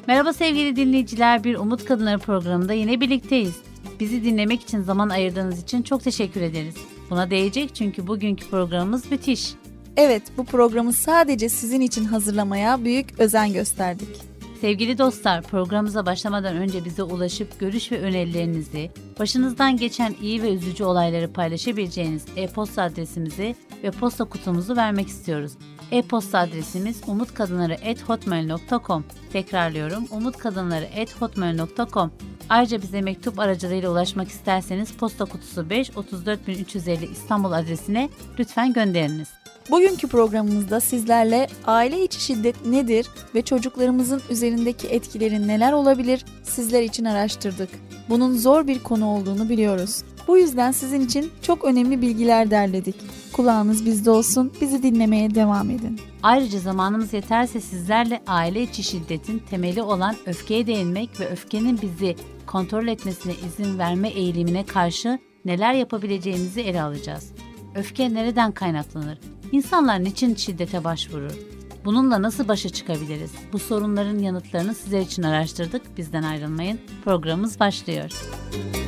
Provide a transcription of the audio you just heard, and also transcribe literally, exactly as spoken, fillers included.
Merhaba sevgili dinleyiciler, bir Umut Kadınları programında yine birlikteyiz. Bizi dinlemek için zaman ayırdığınız için çok teşekkür ederiz. Buna değecek çünkü bugünkü programımız müthiş. Evet, bu programı sadece sizin için hazırlamaya büyük özen gösterdik. Sevgili dostlar, programımıza başlamadan önce bize ulaşıp görüş ve önerilerinizi, başınızdan geçen iyi ve üzücü olayları paylaşabileceğiniz e-posta adresimizi ve posta kutumuzu vermek istiyoruz. E-posta adresimiz umutkadınları at hotmail nokta com. Tekrarlıyorum, umutkadınları at hotmail nokta com. Ayrıca bize mektup aracılığıyla ulaşmak isterseniz posta kutusu beş otuz dört bin üç yüz elli İstanbul adresine lütfen gönderiniz. Bugünkü programımızda sizlerle aile içi şiddet nedir ve çocuklarımızın üzerindeki etkileri neler olabilir sizler için araştırdık. Bunun zor bir konu olduğunu biliyoruz. Bu yüzden sizin için çok önemli bilgiler derledik. Kulağınız bizde olsun, bizi dinlemeye devam edin. Ayrıca zamanımız yeterse sizlerle aile içi şiddetin temeli olan öfkeye değinmek ve öfkenin bizi kontrol etmesine izin verme eğilimine karşı neler yapabileceğimizi ele alacağız. Öfke nereden kaynaklanır? İnsanlar niçin şiddete başvurur? Bununla nasıl başa çıkabiliriz? Bu sorunların yanıtlarını sizler için araştırdık. Bizden ayrılmayın. Programımız başlıyor.